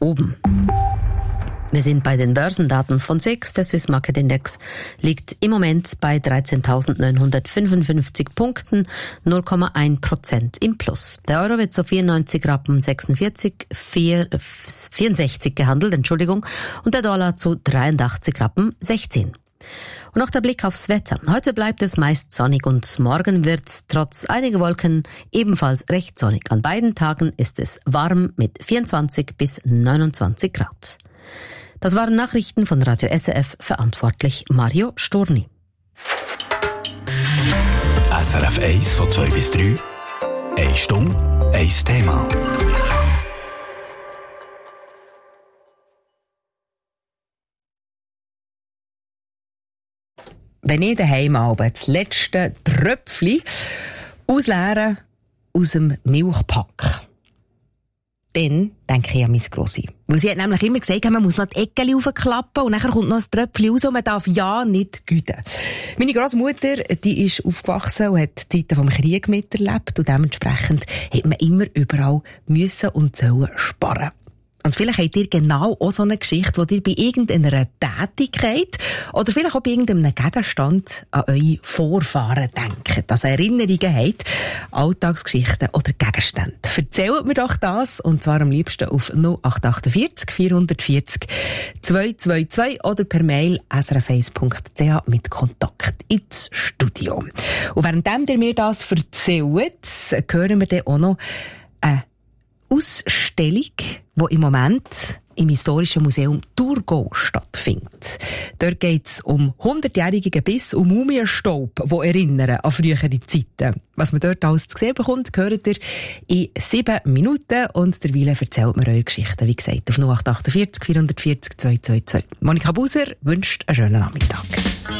oben. Wir sind bei den Börsendaten von SIX. Der Swiss Market Index liegt im Moment bei 13.955 Punkten, 0,1% im Plus. Der Euro wird zu 94,64 gehandelt, und der Dollar zu 83,16. Und noch der Blick aufs Wetter. Heute bleibt es meist sonnig und morgen wird es trotz einiger Wolken ebenfalls recht sonnig. An beiden Tagen ist es warm mit 24 bis 29 Grad. Das waren Nachrichten von Radio SRF, verantwortlich Mario Storni. SRF 1 von 2 bis 3. 1 Stunde, 1 Thema. Wenn ich daheim das letzte Tröpfchen ausleere aus dem Milchpack, dann denke ich an meine Grossi. Weil sie hat nämlich immer gesagt, man muss noch die Eckchen raufklappen und dann kommt noch ein Tröpfchen raus und man darf ja nicht güden. Meine Grossmutter, die ist aufgewachsen und hat die Zeiten vom Krieg miterlebt und dementsprechend hat man immer überall müssen und sollen sparen. Und vielleicht habt ihr genau auch so eine Geschichte, wo ihr bei irgendeiner Tätigkeit oder vielleicht auch bei irgendeinem Gegenstand an eure Vorfahren denkt, also Erinnerungen habt, Alltagsgeschichten oder Gegenstände. Erzählt mir doch das, und zwar am liebsten auf 0848 440 222 oder per Mail srf1.ch mit Kontakt ins Studio. Und währenddem ihr mir das erzählt, hören wir dann auch noch eine Ausstellung, die im Moment im Historischen Museum Thurgau stattfindet. Dort geht es um 100-jährige Gebiss und Mumienstaub, die erinnern an frühere Zeiten. Was man dort alles zu sehen bekommt, hört ihr in 7 Minuten und derweil erzählt mir eure Geschichten, wie gesagt, auf 0848 440 222. Monika Buser wünscht einen schönen Nachmittag.